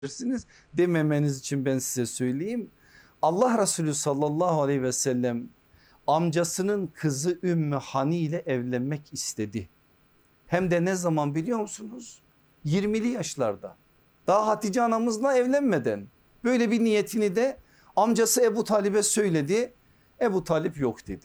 dememeniz için ben size söyleyeyim. Allah Resulü sallallahu aleyhi ve sellem amcasının kızı Ümmü Hani ile evlenmek istedi. Hem de ne zaman biliyor musunuz? 20'li yaşlarda. Daha Hatice anamızla evlenmeden. Böyle bir niyetini de amcası Ebu Talib'e söyledi. Ebu Talip yok dedi.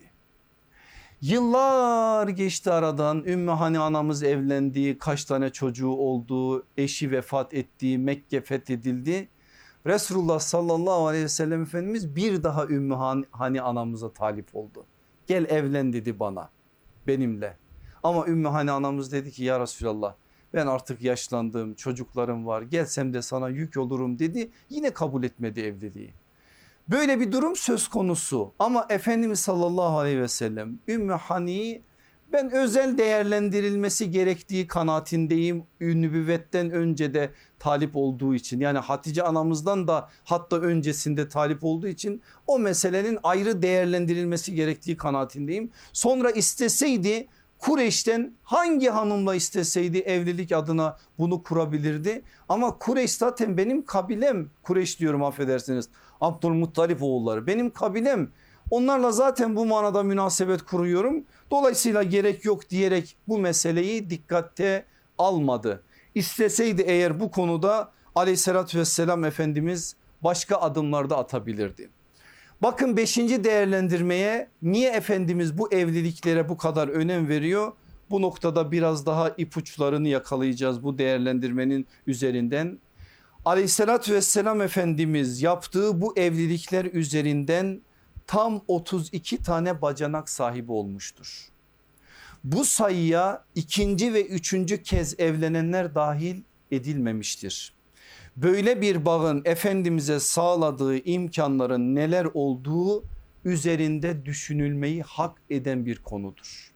Yıllar geçti aradan. Ümmü Hani anamız evlendi, kaç tane çocuğu oldu, eşi vefat etti, Mekke fethedildi. Resulullah sallallahu aleyhi ve sellem Efendimiz bir daha Ümmü Hani anamıza talip oldu. Gel evlen dedi bana, benimle. Ama Ümmü Hani anamız dedi ki ya Resulallah ben artık yaşlandım, çocuklarım var, gelsem de sana yük olurum dedi. Yine kabul etmedi evliliği. Böyle bir durum söz konusu ama Efendimiz sallallahu aleyhi ve sellem Ümmü Hani'yi ben özel değerlendirilmesi gerektiği kanaatindeyim. Nübüvvetten önce de talip olduğu için, yani Hatice anamızdan da hatta öncesinde talip olduğu için o meselenin ayrı değerlendirilmesi gerektiği kanaatindeyim. Sonra isteseydi Kureyş'ten hangi hanımla isteseydi evlilik adına bunu kurabilirdi. Ama Kureyş zaten benim kabilem, Kureyş diyorum affedersiniz, Abdülmuttalip oğulları benim kabilem. Onlarla zaten bu manada münasebet kuruyorum. Dolayısıyla gerek yok diyerek bu meseleyi dikkate almadı. İsteseydi eğer bu konuda aleyhissalatü vesselam Efendimiz başka adımlar da atabilirdi. Bakın 5. değerlendirmeye niye Efendimiz bu evliliklere bu kadar önem veriyor? Bu noktada biraz daha ipuçlarını yakalayacağız bu değerlendirmenin üzerinden. Aleyhissalatü vesselam Efendimiz yaptığı bu evlilikler üzerinden tam 32 tane bacanak sahibi olmuştur. Bu sayıya 2. ve 3. kez evlenenler dahil edilmemiştir. Böyle bir bağın Efendimiz'e sağladığı imkanların neler olduğu üzerinde düşünülmeyi hak eden bir konudur.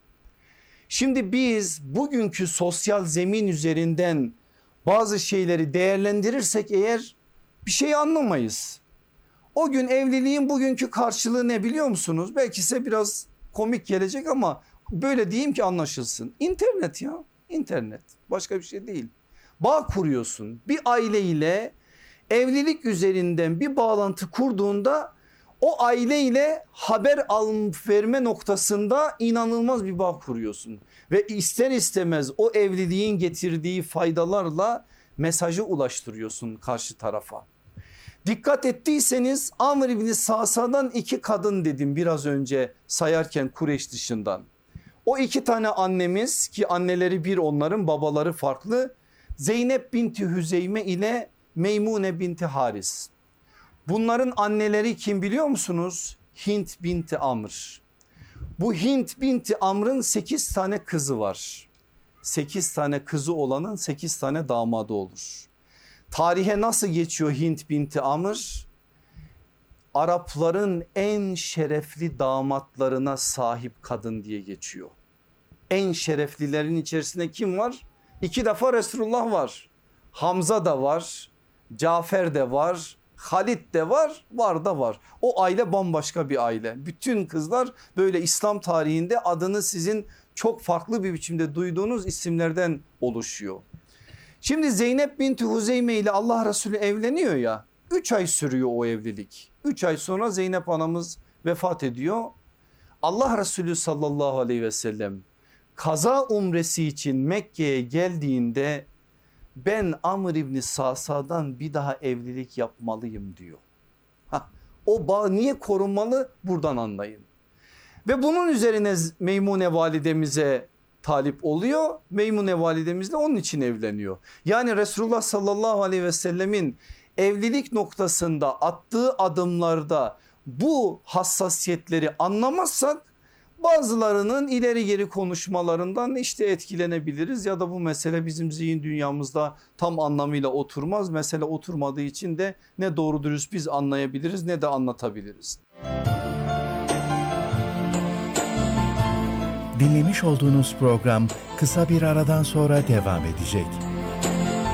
Şimdi biz bugünkü sosyal zemin üzerinden bazı şeyleri değerlendirirsek eğer bir şey anlamayız. O gün evliliğin bugünkü karşılığı ne biliyor musunuz? Belki size biraz komik gelecek ama böyle diyeyim ki anlaşılsın. İnternet ya, internet, başka bir şey değil. Bağ kuruyorsun, bir aileyle evlilik üzerinden bir bağlantı kurduğunda o aileyle haber verme noktasında inanılmaz bir bağ kuruyorsun. Ve ister istemez o evliliğin getirdiği faydalarla mesajı ulaştırıyorsun karşı tarafa. Dikkat ettiyseniz Amr İbni Sasa'dan 2 kadın dedim biraz önce sayarken Kureyş dışından. O 2 tane annemiz ki anneleri bir, onların babaları farklı. Zeynep binti Hüzeyme ile Meymune binti Haris. Bunların anneleri kim biliyor musunuz? Hint binti Amr. Bu Hint binti Amr'ın 8 tane kızı var. 8 tane kızı olanın 8 tane damadı olur. Tarihe nasıl geçiyor Hint binti Amr? Arapların en şerefli damatlarına sahip kadın diye geçiyor. En şereflilerin içerisinde kim var? 2 defa Resulullah var. Hamza da var. Cafer de var. Halit de var. Var da var. O aile bambaşka bir aile. Bütün kızlar böyle İslam tarihinde adını sizin çok farklı bir biçimde duyduğunuz isimlerden oluşuyor. Şimdi Zeynep binti Huzeyme ile Allah Resulü evleniyor ya, 3 ay sürüyor o evlilik. 3 ay sonra Zeynep anamız vefat ediyor. Allah Resulü sallallahu aleyhi ve sellem kaza umresi için Mekke'ye geldiğinde ben Amr İbni Sasa'dan bir daha evlilik yapmalıyım diyor. O bağ niye korunmalı buradan anlayın. Ve bunun üzerine Meymune validemize talip oluyor. Meymune validemizle onun için evleniyor. Yani Resulullah sallallahu aleyhi ve sellemin evlilik noktasında attığı adımlarda bu hassasiyetleri anlamazsak bazılarının ileri geri konuşmalarından işte etkilenebiliriz ya da bu mesele bizim zihin dünyamızda tam anlamıyla oturmaz. Mesele oturmadığı için de ne doğru dürüst biz anlayabiliriz ne de anlatabiliriz. Dinlemiş olduğunuz program kısa bir aradan sonra devam edecek.